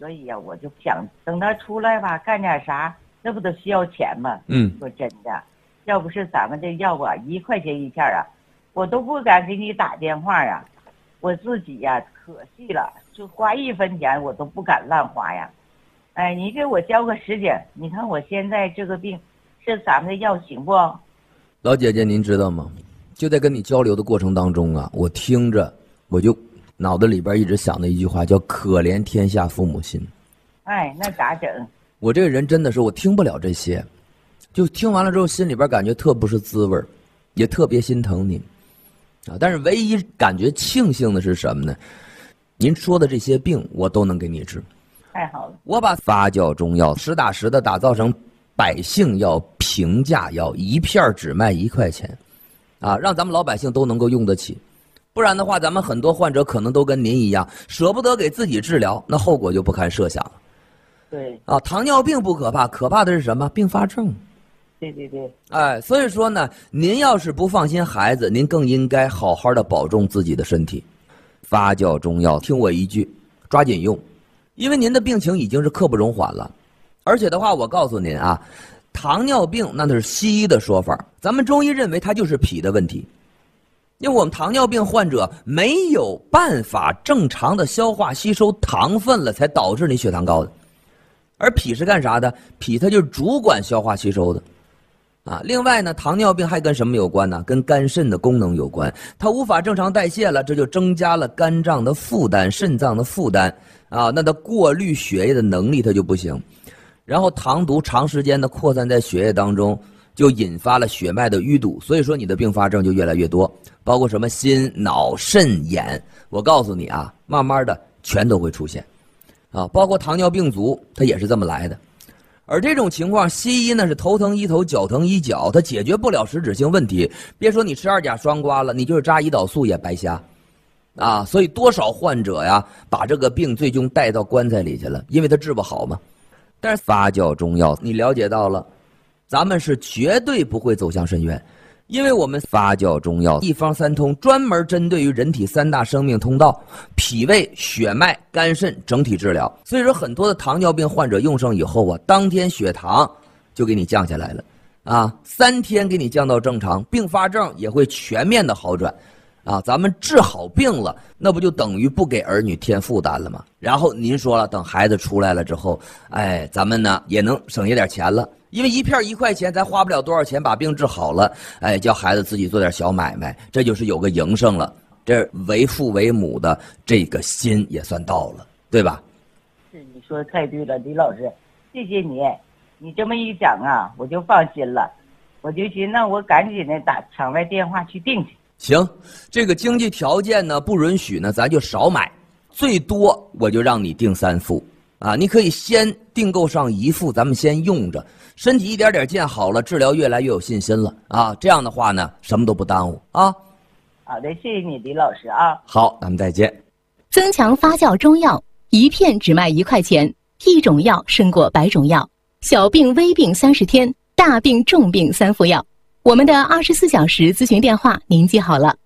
所以呀，我就想等他出来吧，干点啥，那不都需要钱吗？说真的，要不是咱们这药啊，1块钱一片啊，我都不敢给你打电话呀。我自己呀，可惜了，就花1分钱我都不敢乱花呀。哎，你给我交个实景，你看我现在这个病，是咱们的药行不？ 老姐姐，您知道吗？就在跟你交流的过程当中啊，我听着我就脑子里边一直想的一句话，叫可怜天下父母心。 哎，那咋整？ 我这个人真的是我听不了这些，就听完了之后心里边感觉特不是滋味，也特别心疼您啊。但是唯一感觉庆幸的是什么呢？您说的这些病我都能给你治。 太好了， 我把发酵中药实打实的打造成百姓药、平价药，一片只卖1块钱啊，让咱们老百姓都能够用得起。不然的话，咱们很多患者可能都跟您一样，舍不得给自己治疗，那后果就不堪设想了。 对啊，糖尿病不可怕，可怕的是什么？并发症。 对对对， 哎，所以说呢，您要是不放心孩子，您更应该好好的保重自己的身体。发酵中药，听我一句，抓紧用，因为您的病情已经是刻不容缓了。而且的话，我告诉您啊，糖尿病那是西医的说法，咱们中医认为它就是脾的问题。因为我们糖尿病患者没有办法正常的消化吸收糖分了，才导致你血糖高的。而脾是干啥的？脾它就是主管消化吸收的啊。另外呢，糖尿病还跟什么有关呢？跟肝肾的功能有关，它无法正常代谢了，这就增加了肝脏的负担、肾脏的负担啊，那它过滤血液的能力它就不行。然后糖毒长时间的扩散在血液当中，就引发了血脉的淤堵，所以说你的并发症就越来越多，包括什么心、脑、肾、眼，我告诉你啊，慢慢的全都会出现啊，包括糖尿病足，它也是这么来的。而这种情况，西医呢是头疼医头，脚疼医脚，它解决不了实质性问题。别说你吃2甲双胍了，你就是扎胰岛素也白瞎啊。所以多少患者呀，把这个病最终带到棺材里去了，因为他治不好嘛。但是发酵中药，你了解到了，咱们是绝对不会走向深渊，因为我们发酵中药一方三通，专门针对于人体3大生命通道：脾胃、血脉、肝肾整体治疗。所以说，很多的糖尿病患者用上以后啊，当天血糖就给你降下来了啊，3天给你降到正常，并发症也会全面的好转。啊，咱们治好病了，那不就等于不给儿女添负担了吗？然后您说了，等孩子出来了之后，哎，咱们呢也能省下点钱了，因为一片1块钱，咱花不了多少钱把病治好了，哎，叫孩子自己做点小买卖，这就是有个营生了，这为父为母的这个心也算到了，对吧？ 是，你说的太对了，李老师，谢谢你，你这么一讲啊，我就放心了，我就寻思我赶紧的打场外电话去订去。 行，这个经济条件呢不允许呢，咱就少买，最多我就让你订3副啊。你可以先订购上1副，咱们先用着，身体一点点见好了，治疗越来越有信心了啊。这样的话呢，什么都不耽误啊。 好的，谢谢你，李老师啊。 好，咱们再见。 增强发酵中药，一片只卖1块钱，一种药胜过100种药。小病微病30天，大病重病3副药。我们的24小时咨询电话您记好了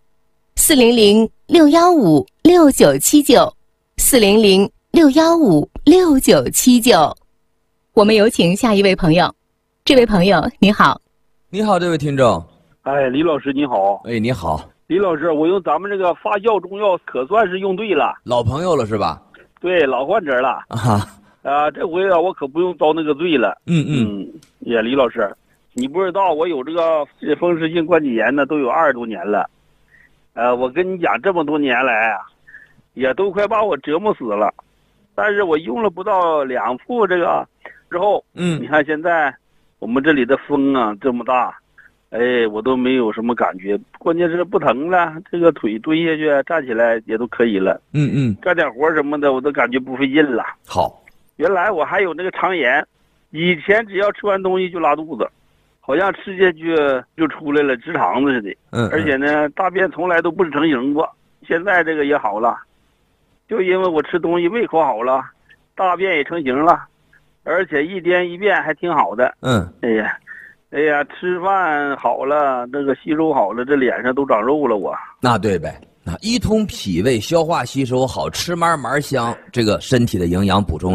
，400-615-6979，400-615-6979。我们有请下一位朋友。这位朋友你好。 你好，这位听众。 哎，李老师你好。 哎，你好。 李老师，我用咱们这个发酵中药可算是用对了。 老朋友了是吧？ 对，老患者了。这回啊，我可不用遭那个罪了。也李老师，你不知道我有这个风湿性关节炎呢，都有20多年了。我跟你讲，这么多年来啊，也都快把我折磨死了。但是我用了不到2副这个之后，你看现在我们这里的风啊这么大，哎，我都没有什么感觉，关键是不疼了，这个腿蹲下去站起来也都可以了。干点活什么的我都感觉不费劲了。 好， 原来我还有那个肠炎，以前只要吃完东西就拉肚子。好像吃下去就出来了，直肠子似的。而且呢，大便从来都不是成型过。现在这个也好了，就因为我吃东西胃口好了，大便也成型了，而且一天一便还挺好的。哎呀，吃饭好了，这个吸收好了，这脸上都长肉了我。 那对呗，一通脾胃，消化吸收好，吃嘛嘛香，这个身体的营养补充